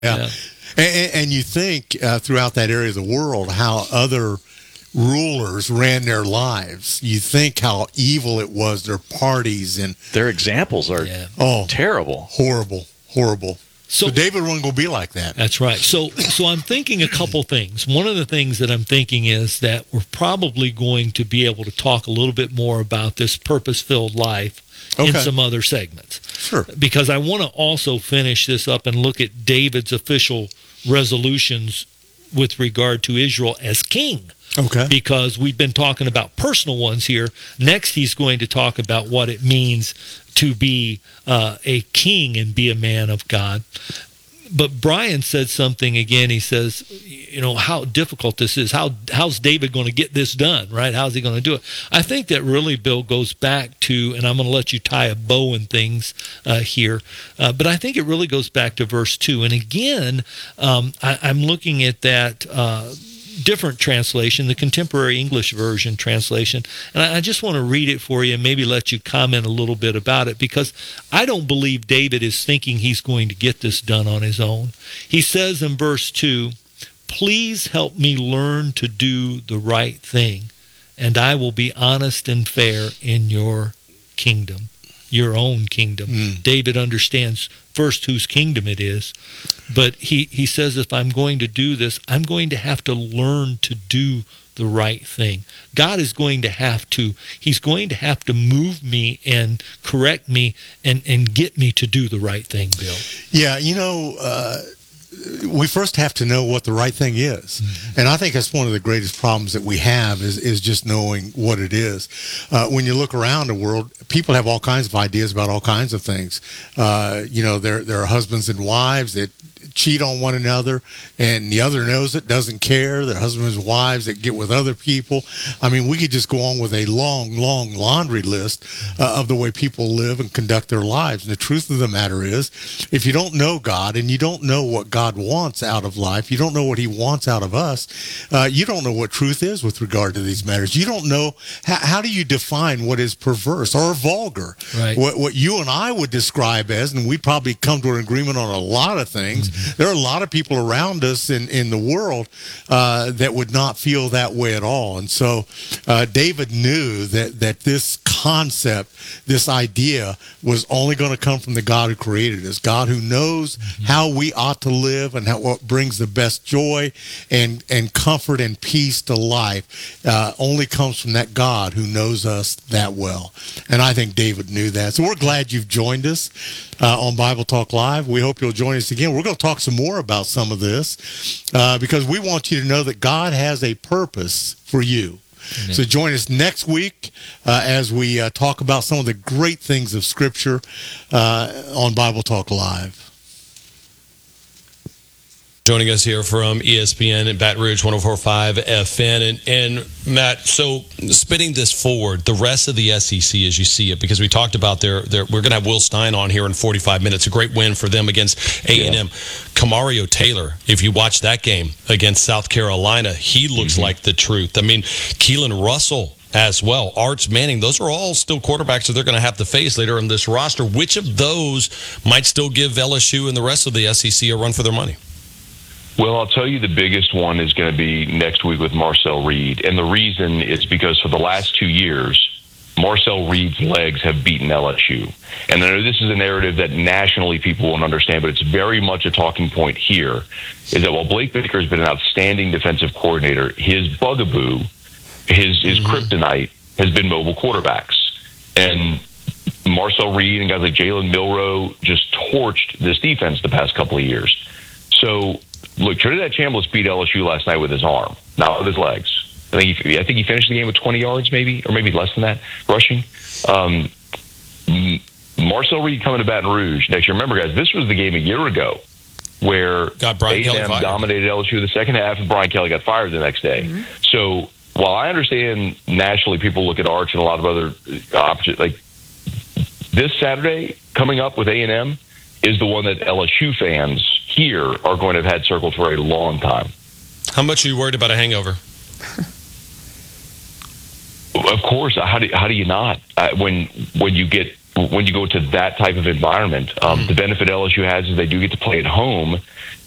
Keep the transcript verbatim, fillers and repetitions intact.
Yeah. Yeah. And, and you think uh, throughout that area of the world how other rulers ran their lives. You think how evil it was, their parties and Their examples are Yeah. oh, terrible. horrible, horrible. So, So- David wasn't going to be like that. That's right. So, so I'm thinking a couple things. One of the things that I'm thinking is that we're probably going to be able to talk a little bit more about this purpose-filled life in Okay. some other segments. Sure. Because I want to also finish this up and look at David's official resolutions with regard to Israel as king. Okay. Because we've been talking about personal ones here. Next, he's going to talk about what it means to be uh, a king and be a man of God. But Brian said something again. He says, you know, how difficult this is. How how's David going to get this done, right? How's he going to do it? I think that really, Bill, goes back to, and I'm going to let you tie a bow in things uh, here, uh, but I think it really goes back to verse two. And again, um, I, I'm looking at that uh, different translation, the Contemporary English Version translation, and I, I just want to read it for you and maybe let you comment a little bit about it, because I don't believe David is thinking he's going to get this done on his own. He says in verse two, "Please help me learn to do the right thing, and I will be honest and fair in your kingdom," your own kingdom. Mm. David understands first whose kingdom it is, but he, he says, if I'm going to do this, I'm going to have to learn to do the right thing. God is going to have to, he's going to have to move me and correct me and, and get me to do the right thing, Bill. Yeah, you know, uh, we first have to know what the right thing is. Mm-hmm. And I think that's one of the greatest problems that we have is, is just knowing what it is. Uh, when you look around the world, people have all kinds of ideas about all kinds of things. Uh, you know, there, there are husbands and wives that cheat on one another, and the other knows it, doesn't care. Their husbands and wives that get with other people. I mean, we could just go on with a long, long laundry list uh, of the way people live and conduct their lives. And the truth of the matter is, if you don't know God and you don't know what God wants out of life, you don't know what he wants out of us, uh, you don't know what truth is with regard to these matters. You don't know, how, how do you define what is perverse or vulgar? Right. What, what you and I would describe as, and we'd probably come to an agreement on a lot of things. Mm-hmm. There are a lot of people around us in, in the world uh, that would not feel that way at all. And so uh, David knew that, that this concept, this idea, was only going to come from the God who created us, God who knows mm-hmm. how we ought to live and how, what brings the best joy and, and comfort and peace to life uh, only comes from that God who knows us that well. And I think David knew that. So we're glad you've joined us uh, on Bible Talk Live. We hope you'll join us again. We're going to talk some more about some of this uh, because we want you to know that God has a purpose for you. Amen. So join us next week uh, as we uh, talk about some of the great things of Scripture uh, on Bible Talk Live. Joining us here from E S P N and Baton Rouge one oh four point five F N. And, and Matt, so spinning this forward, the rest of the S E C as you see it, because we talked about their, their we're going to have Will Stein on here in forty-five minutes, a great win for them against A and M. Yeah. Kamario Taylor, if you watch that game against South Carolina, he looks mm-hmm. like the truth. I mean, Keelan Russell as well, Arch Manning, those are all still quarterbacks that they're going to have to face later in this roster. Which of those might still give L S U and the rest of the S E C a run for their money? Well, I'll tell you the biggest one is going to be next week with Marcel Reed. And the reason is because for the last two years, Marcel Reed's legs have beaten L S U. And I know this is a narrative that nationally people won't understand, but it's very much a talking point here, is that while Blake Baker has been an outstanding defensive coordinator, his bugaboo, his, his mm-hmm. kryptonite has been mobile quarterbacks. And Marcel Reed and guys like Jalen Milroe just torched this defense the past couple of years. So, look, Trinidad Chambliss beat L S U last night with his arm, not with his legs. I think he, I think he finished the game with twenty yards, maybe, or maybe less than that, rushing. Um, Marcel Reed coming to Baton Rouge next year. Remember, guys, this was the game a year ago where got A and M dominated L S U the second half, and Brian Kelly got fired the next day. Mm-hmm. So while I understand nationally people look at Arch and a lot of other options, like this Saturday coming up with A and M is the one that L S U fans here are going to have had circled for a long time. How much are you worried about a hangover? Of course. How do how do you not? Uh, when when you get when you go to that type of environment, um, mm-hmm. the benefit L S U has is they do get to play at home,